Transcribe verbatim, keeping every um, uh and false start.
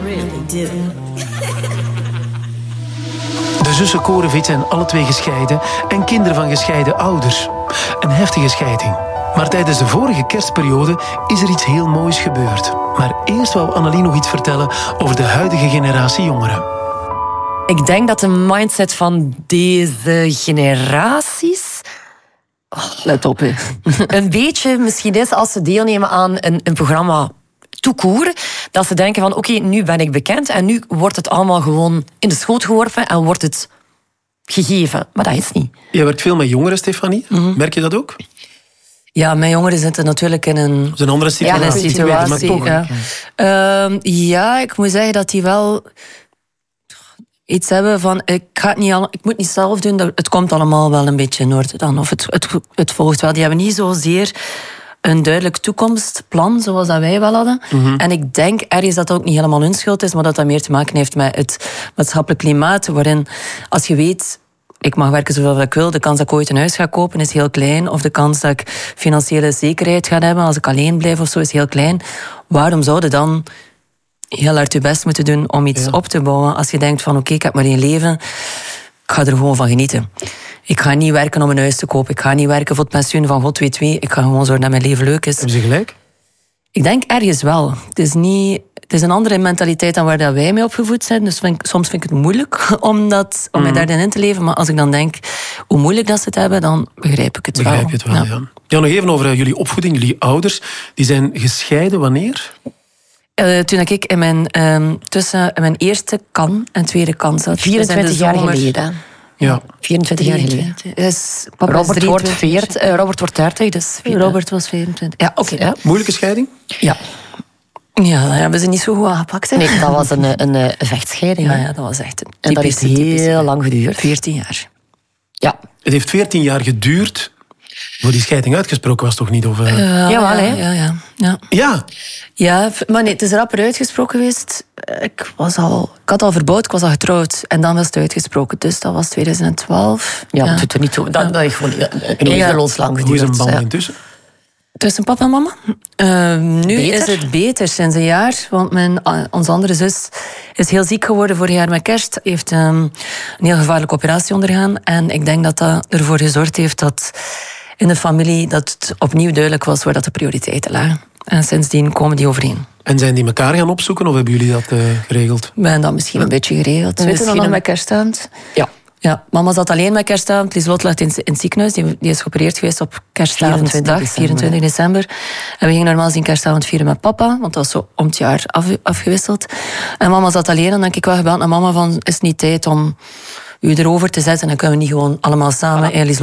really do. De zussen Korevic zijn alle twee gescheiden en kinderen van gescheiden ouders. Een heftige scheiding. Maar tijdens de vorige kerstperiode is er iets heel moois gebeurd. Maar eerst wou Annelie nog iets vertellen over de huidige generatie jongeren. Ik denk dat de mindset van deze generaties... Oh, let op, hè. Een beetje misschien is als ze deelnemen aan een, een programma tout court, dat ze denken van oké, okay, nu ben ik bekend en nu wordt het allemaal gewoon in de schoot geworpen en wordt het gegeven. Maar dat is niet. Je werkt veel met jongeren, Stefanie. Mm-hmm. Merk je dat ook? Ja, mijn jongeren zitten natuurlijk in een... Dat is een andere situatie. Ja, een situatie, maar toch. Ja. Uh, ja, ik moet zeggen dat die wel iets hebben van... Ik, ga het niet al, ik moet niet zelf doen, het komt allemaal wel een beetje in orde dan. Of het, het, het volgt wel. Die hebben niet zozeer een duidelijk toekomstplan, zoals dat wij wel hadden. Mm-hmm. En ik denk ergens dat dat ook niet helemaal hun schuld is, maar dat dat meer te maken heeft met het maatschappelijk klimaat, waarin, als je weet... Ik mag werken zoveel ik wil. De kans dat ik ooit een huis ga kopen is heel klein. Of de kans dat ik financiële zekerheid ga hebben als ik alleen blijf of zo is heel klein. Waarom zou je dan heel hard je best moeten doen om iets ja. op te bouwen als je denkt van oké, okay, ik heb maar één leven. Ik ga er gewoon van genieten. Ik ga niet werken om een huis te kopen. Ik ga niet werken voor het pensioen van God weet wie. Ik ga gewoon zorgen dat mijn leven leuk is. Hebben ze gelijk? Ik denk ergens wel. Het is niet... Het is een andere mentaliteit dan waar dat wij mee opgevoed zijn. Dus vind ik, soms vind ik het moeilijk om, dat, om mm. mij daarin in te leven. Maar als ik dan denk hoe moeilijk dat ze het hebben, dan begrijp ik het begrijp wel. Je het wel, ja. Ja. Ja, nog even over jullie opvoeding. Jullie ouders, die zijn gescheiden wanneer? Uh, toen ik in mijn, um, tussen mijn eerste kan en tweede kan zat. vierentwintig jaar geleden. Ja. vierentwintig jaar geleden. Dus Robert, wordt veert, uh, Robert wordt dertig, dus... Robert was vierentwintig. Ja, oké. Okay. Ja. Moeilijke scheiding? Ja. Ja, dat hebben ze niet zo goed aangepakt. Hè? Nee, dat was een, een, een vechtscheiding. Ja, ja, dat was echt een typische, en dat heeft heel typische, lang geduurd. veertien jaar. Ja. Het heeft veertien jaar geduurd voor die scheiding uitgesproken was, toch niet? Of, uh... uh, Jawel, hè? Ja, ja, ja. Ja? Ja, maar nee, het is rapper uitgesproken geweest. Ik, was al, ik had al verbouwd, ik was al getrouwd. En dan was het uitgesproken. Dus dat was twintig twaalf. Ja, ja. dat doet er niet toe. Dat, dat heeft gewoon eindeloos lang geduurd. Hoe is een band ja. intussen? Tussen papa en mama? Uh, nu beter? is het beter sinds een jaar. Want mijn, uh, onze andere zus is heel ziek geworden vorig jaar met kerst. Heeft um, een heel gevaarlijke operatie ondergaan. En ik denk dat dat ervoor gezorgd heeft dat in de familie dat het opnieuw duidelijk was waar dat de prioriteiten lagen. En sindsdien komen die overeen. En zijn die elkaar gaan opzoeken of hebben jullie dat uh, geregeld? We hebben dat misschien ja. een beetje geregeld. Weet je dat nog met kerstavond? Ja. Ja, mama zat alleen met kerstavond. Lieslot lag in, in het ziekenhuis. Die, die is geopereerd geweest op kerstavonddag, vierentwintig december. En we gingen normaal zien kerstavond vieren met papa, want dat was zo om het jaar af, afgewisseld. En mama zat alleen en dan heb ik wel gebeld naar mama van, is het niet tijd om u erover te zetten? Dan kunnen we niet gewoon allemaal samen. Voilà. En Lieslot